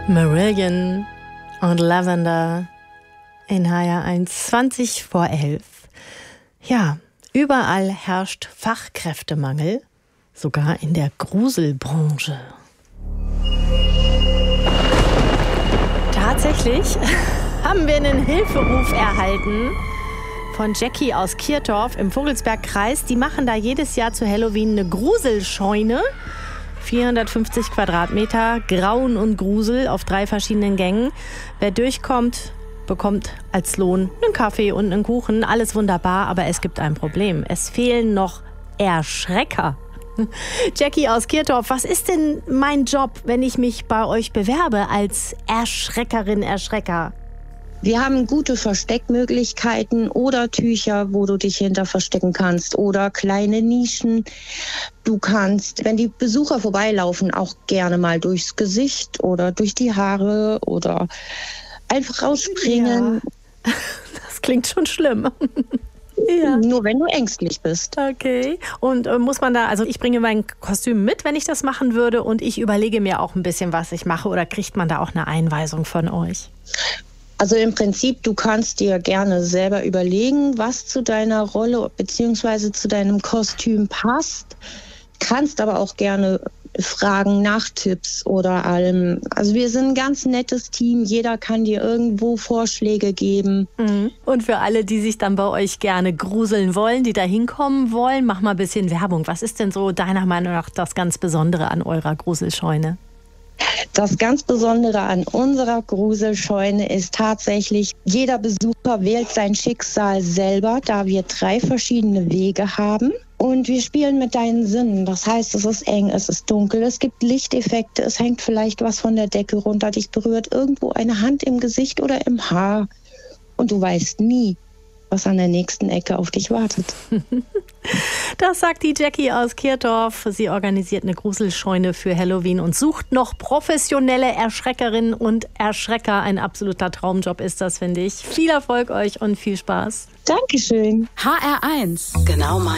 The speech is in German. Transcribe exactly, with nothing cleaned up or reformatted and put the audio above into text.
Marillion und Lavender in H R eins, zwanzig vor elf. Ja, überall herrscht Fachkräftemangel, sogar in der Gruselbranche. Tatsächlich haben wir einen Hilferuf erhalten von Jackie aus Kirtorf im Vogelsbergkreis. Die machen da jedes Jahr zu Halloween eine Gruselscheune. vierhundertfünfzig Quadratmeter, Grauen und Grusel auf drei verschiedenen Gängen. Wer durchkommt, bekommt als Lohn einen Kaffee und einen Kuchen. Alles wunderbar, aber es gibt ein Problem. Es fehlen noch Erschrecker. Jackie aus Kirtorf, was ist denn mein Job, wenn ich mich bei euch bewerbe als Erschreckerin, Erschrecker? Wir haben gute Versteckmöglichkeiten oder Tücher, wo du dich hinter verstecken kannst oder kleine Nischen. Du kannst, wenn die Besucher vorbeilaufen, auch gerne mal durchs Gesicht oder durch die Haare oder einfach rausspringen. Ja. Das klingt schon schlimm. Ja. Nur wenn du ängstlich bist. Okay. Und äh, muss man da, also ich bringe mein Kostüm mit, wenn ich das machen würde, und ich überlege mir auch ein bisschen, was ich mache, oder kriegt man da auch eine Einweisung von euch? Also im Prinzip, du kannst dir gerne selber überlegen, was zu deiner Rolle bzw. zu deinem Kostüm passt. Kannst aber auch gerne fragen nach Tipps oder allem. Also wir sind ein ganz nettes Team. Jeder kann dir irgendwo Vorschläge geben. Mhm. Und für alle, die sich dann bei euch gerne gruseln wollen, die da hinkommen wollen, mach mal ein bisschen Werbung. Was ist denn so deiner Meinung nach das ganz Besondere an eurer Gruselscheune? Das ganz Besondere an unserer Gruselscheune ist tatsächlich, jeder Besucher wählt sein Schicksal selber, da wir drei verschiedene Wege haben. Und wir spielen mit deinen Sinnen. Das heißt, es ist eng, es ist dunkel, es gibt Lichteffekte, es hängt vielleicht was von der Decke runter, dich berührt irgendwo eine Hand im Gesicht oder im Haar. Und du weißt nie, was an der nächsten Ecke auf dich wartet. Das sagt die Jackie aus Kirtorf. Sie organisiert eine Gruselscheune für Halloween und sucht noch professionelle Erschreckerinnen und Erschrecker. Ein absoluter Traumjob ist das, finde ich. Viel Erfolg euch und viel Spaß. Dankeschön. H R eins. Genau mein.